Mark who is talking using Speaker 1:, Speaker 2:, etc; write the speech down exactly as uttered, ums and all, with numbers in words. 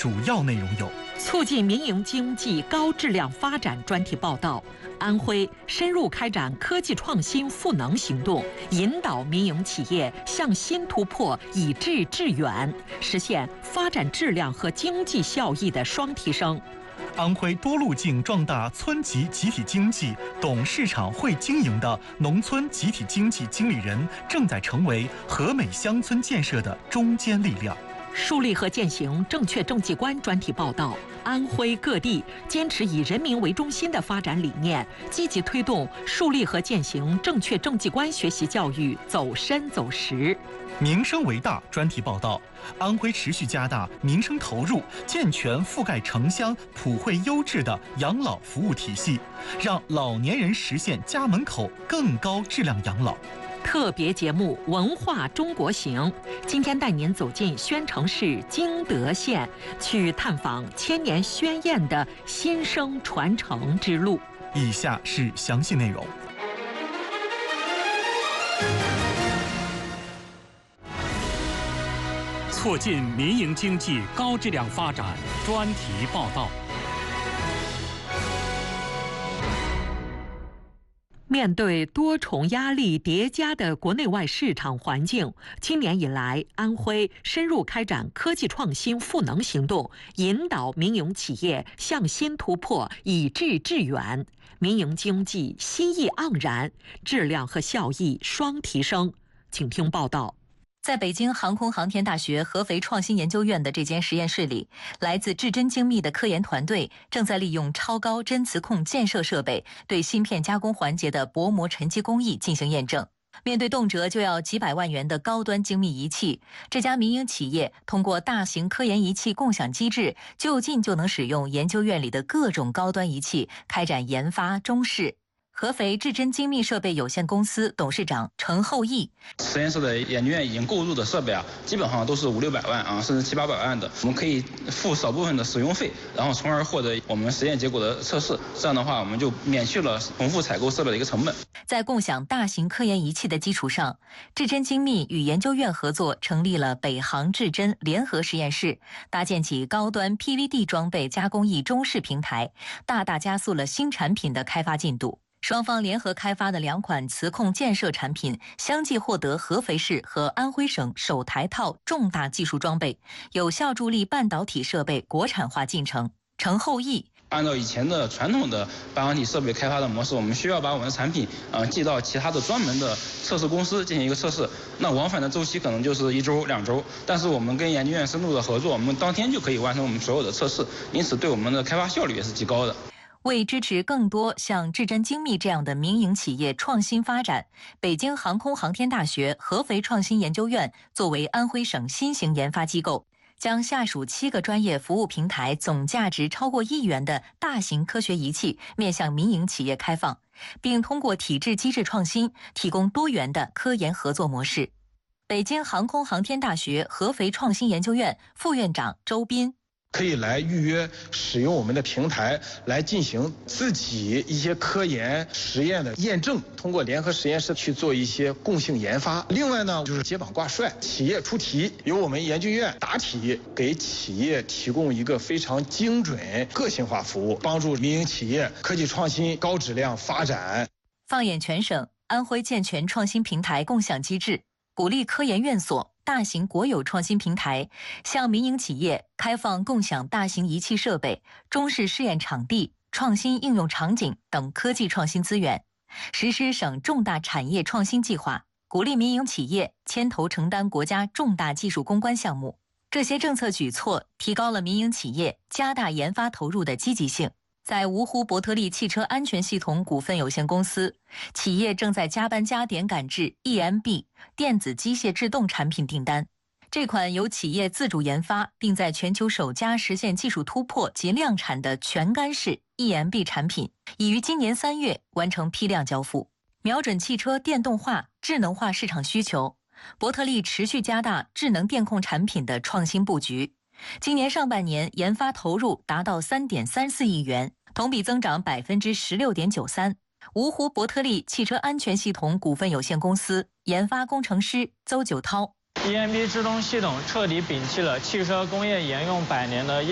Speaker 1: 主要内容有：
Speaker 2: 促进民营经济高质量发展专题报道。安徽深入开展科技创新赋能行动，引导民营企业向新突破，以质致远，实现发展质量和经济效益的双提升。
Speaker 1: 安徽多路径壮大村级集体经济，懂市场会经营的农村集体经济经理人正在成为和美乡村建设的中坚力量。
Speaker 2: 树立和践行正确政绩观专题报道。安徽各地坚持以人民为中心的发展理念，积极推动树立和践行正确政绩观学习教育走深走实。
Speaker 1: 民生为大专题报道。安徽持续加大民生投入，健全覆盖城乡普惠优质的养老服务体系，让老年人实现家门口更高质量养老。
Speaker 2: 特别节目《文化中国行》，今天带您走进宣城市金德县，去探访千年宣燕的新生传承之路。
Speaker 1: 以下是详细内容。
Speaker 3: 促进民营经济高质量发展专题报道。
Speaker 2: 面对多重压力叠加的国内外市场环境，今年以来，安徽深入开展科技创新赋能行动，引导民营企业向新突破，以质致远，民营经济新意盎然，质量和效益双提升。请听报道。
Speaker 4: 在北京航空航天大学合肥创新研究院的这间实验室里，来自至臻精密的科研团队正在利用超高针磁控建设设备对芯片加工环节的薄膜沉积工艺进行验证。面对动辄就要几百万元的高端精密仪器，这家民营企业通过大型科研仪器共享机制，就近就能使用研究院里的各种高端仪器开展研发中试。合肥至臻精密设备有限公司董事长程厚义：
Speaker 5: 实验室的研究院已经购入的设备啊，基本上都是五六百万啊，甚至七八百万的。我们可以付少部分的使用费，然后从而获得我们实验结果的测试。这样的话，我们就免去了重复采购设备的一个成本。
Speaker 4: 在共享大型科研仪器的基础上，至臻精密与研究院合作成立了北航至臻联合实验室，搭建起高端 P V D 装备加工艺中试平台，大大加速了新产品的开发进度。双方联合开发的两款磁控建设产品，相继获得合肥市和安徽省首台套重大技术装备，有效助力半导体设备国产化进程。程厚义：
Speaker 5: 按照以前的传统的半导体设备开发的模式，我们需要把我们的产品呃寄到其他的专门的测试公司进行一个测试，那往返的周期可能就是一周两周，但是我们跟研究院深度的合作，我们当天就可以完成我们所有的测试，因此对我们的开发效率也是极高的。
Speaker 4: 为支持更多像至臻精密这样的民营企业创新发展，北京航空航天大学合肥创新研究院作为安徽省新型研发机构，将下属七个专业服务平台总价值超过亿元的大型科学仪器面向民营企业开放，并通过体制机制创新提供多元的科研合作模式。北京航空航天大学合肥创新研究院副院长周斌：
Speaker 6: 可以来预约使用我们的平台来进行自己一些科研实验的验证，通过联合实验室去做一些共性研发。另外呢，就是接榜挂帅，企业出题，由我们研究院答题，给企业提供一个非常精准个性化服务，帮助民营企业科技创新高质量发展。
Speaker 4: 放眼全省，安徽健全创新平台共享机制，鼓励科研院所、大型国有创新平台向民营企业开放共享大型仪器设备、中试试验场地、创新应用场景等科技创新资源，实施省重大产业创新计划，鼓励民营企业牵头承担国家重大技术攻关项目。这些政策举措提高了民营企业加大研发投入的积极性。在芜湖伯特利汽车安全系统股份有限公司，企业正在加班加点赶制 E M B 电子机械制动产品订单。这款由企业自主研发并在全球首家实现技术突破及量产的全干式 E M B 产品，已于今年三月完成批量交付。瞄准汽车电动化、智能化市场需求，伯特利持续加大智能电控产品的创新布局。今年上半年研发投入达到 三点三四亿元，同比增长 百分之十六点九三。芜湖伯特利汽车安全系统股份有限公司研发工程师邹九涛：
Speaker 7: E M B 制动系统彻底摒弃了汽车工业沿用百年的